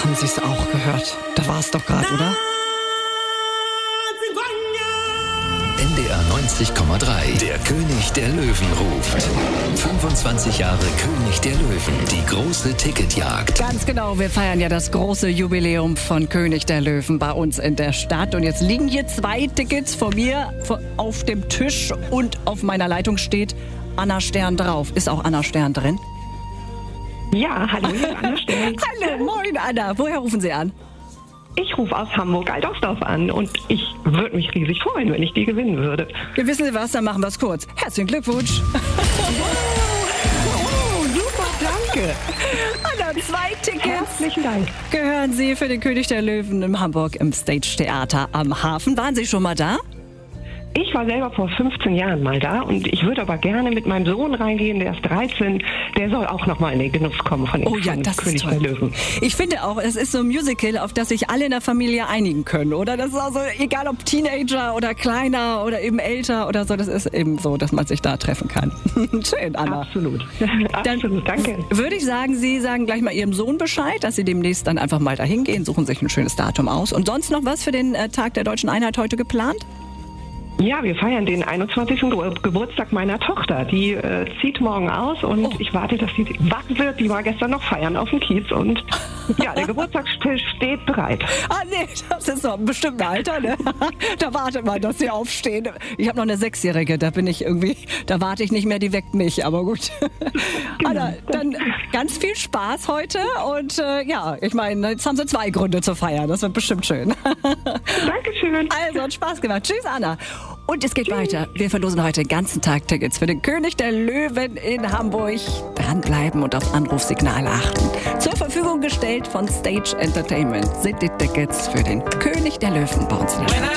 Haben Sie es auch gehört? Da war es doch gerade, oder? NDR 90,3. Der König der Löwen ruft. 25 Jahre König der Löwen. Die große Ticketjagd. Ganz genau, wir feiern ja das große Jubiläum von König der Löwen bei uns in der Stadt. Und jetzt liegen hier 2 Tickets vor mir auf dem Tisch und auf meiner Leitung steht Anna Stern drauf. Ist auch Anna Stern drin? Ja, hallo, hier ist Anna Stern. Hallo, moin Anna. Woher rufen Sie an? Ich rufe aus Hamburg Altosdorf an und ich würde mich riesig freuen, wenn ich die gewinnen würde. Ja, wissen Sie was, dann machen wir es kurz. Herzlichen Glückwunsch. Oh, super, danke. Anna, 2 Tickets Herzlichen Dank. gehören Sie für den König der Löwen in Hamburg im Stage Theater am Hafen. Waren Sie schon mal da? Ich war selber vor 15 Jahren mal da und ich würde aber gerne mit meinem Sohn reingehen, der ist 13. Der soll auch nochmal in den Genuss kommen von Oh ja, das König ist der toll. Löwen. Ich finde auch, es ist so ein Musical, auf das sich alle in der Familie einigen können, oder? Das ist also egal, ob Teenager oder kleiner oder eben älter oder so, das ist eben so, dass man sich da treffen kann. Schön, Anna. Absolut. Dann Absolut, danke. würde ich sagen, Sie sagen gleich mal Ihrem Sohn Bescheid, dass Sie demnächst dann einfach mal dahin gehen, suchen sich ein schönes Datum aus. Und sonst noch was für den Tag der Deutschen Einheit heute geplant? Ja, wir feiern den 21. Geburtstag meiner Tochter. Die zieht morgen aus und ich warte, dass sie wach wird. Die war gestern noch feiern auf dem Kiez und ja, der Geburtstagstisch steht bereit. Ah nee, das ist doch ein bestimmtes Alter, ne? Da wartet man, dass sie aufstehen. Ich habe noch eine 6-Jährige, da warte ich nicht mehr, die weckt mich, aber gut. Anna, dann ganz viel Spaß heute und ja, ich meine, jetzt haben Sie 2 Gründe zu feiern, das wird bestimmt schön. Dankeschön. Also, hat Spaß gemacht. Tschüss, Anna. Und es geht weiter. Wir verlosen heute den ganzen Tag Tickets für den König der Löwen in Hamburg. Dranbleiben und auf Anrufsignale achten. Zur Verfügung gestellt von Stage Entertainment sind die Tickets für den König der Löwen bei uns in der Stadt.